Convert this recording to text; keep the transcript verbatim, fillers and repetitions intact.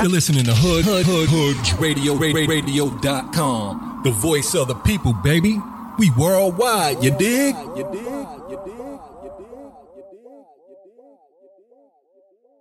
You're listening to Hood, Hood, Hood, Hood Radio, Radio dot com. The voice of the people, baby. We worldwide, you dig? You dig? You dig? You dig? You dig?